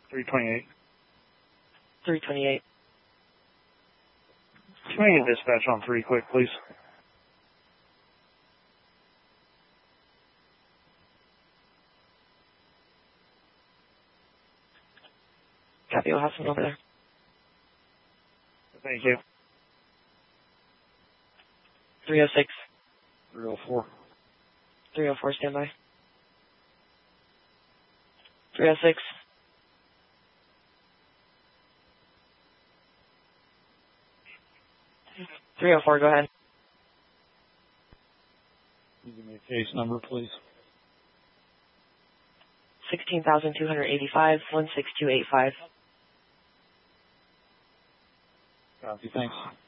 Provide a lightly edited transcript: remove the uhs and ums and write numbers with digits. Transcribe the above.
328. 328. Can I get dispatch on 3 quick, please? Copy, we'll have someone over there. Thank you. 306. 304. 304, standby. 306. Go ahead. Can you give me a case number, please? 16,285, 16285. Copy, thanks.